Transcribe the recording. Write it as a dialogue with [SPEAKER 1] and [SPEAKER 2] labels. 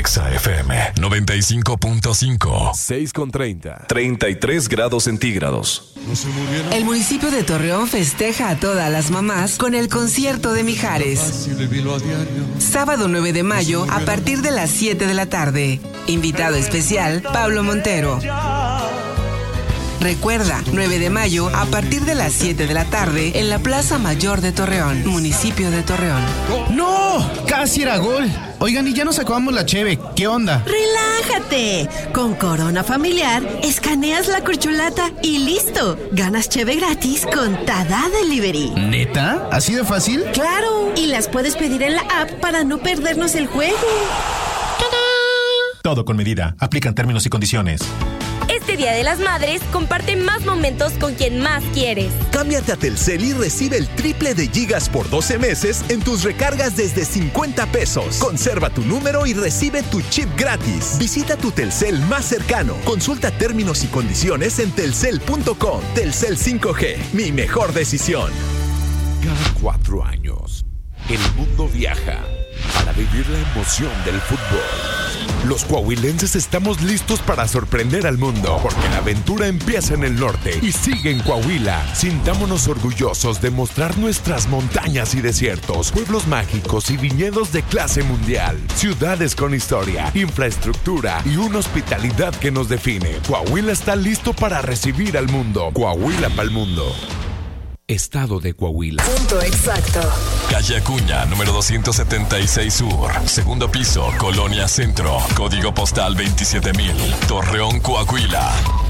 [SPEAKER 1] Exa FM 95.5.
[SPEAKER 2] 6:30. 33 grados centígrados.
[SPEAKER 3] El municipio de Torreón festeja a todas las mamás con el concierto de Mijares. Sábado 9 de mayo a partir de las 7 de la tarde. Invitado especial, Pablo Montero. Recuerda, 9 de mayo a partir de las 7 de la tarde en la Plaza Mayor de Torreón, municipio de Torreón.
[SPEAKER 4] ¡No! Casi era gol. Oigan, y ya nos acabamos la cheve. ¿Qué onda?
[SPEAKER 5] ¡Relájate! Con Corona Familiar, escaneas la corcholata y listo. Ganas cheve gratis con Tada Delivery.
[SPEAKER 4] ¿Neta? ¿Así de fácil?
[SPEAKER 5] ¡Claro! Y las puedes pedir en la app para no perdernos el juego.
[SPEAKER 6] ¡Tada! Todo con medida. Aplican términos y condiciones.
[SPEAKER 7] Este Día de las Madres, comparte más momentos con quien más quieres.
[SPEAKER 8] Cámbiate a Telcel y recibe el triple de gigas por 12 meses en tus recargas desde 50 pesos. Conserva tu número y recibe tu chip gratis. Visita tu Telcel más cercano. Consulta términos y condiciones en telcel.com. Telcel 5G, mi mejor decisión.
[SPEAKER 2] Cada 4 años, el mundo viaja para vivir la emoción del fútbol. Los coahuilenses estamos listos para sorprender al mundo, porque la aventura empieza en el norte y sigue en Coahuila. Sintámonos orgullosos de mostrar nuestras montañas y desiertos, pueblos mágicos y viñedos de clase mundial, ciudades con historia, infraestructura y una hospitalidad que nos define. Coahuila está listo para recibir al mundo. Coahuila pa'l mundo. Estado de Coahuila.
[SPEAKER 3] Punto exacto.
[SPEAKER 1] Calle Acuña, número 276 Sur. Segundo piso, Colonia Centro. Código postal 27,000. Torreón, Coahuila.